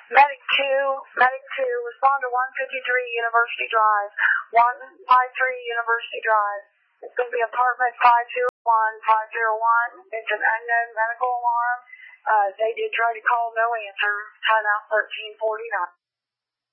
Medic 2, respond to 153 University Drive, 153 University Drive. It's going to be apartment 501. It's an unknown medical alarm. They did try to call, no answer. Timeout 1349.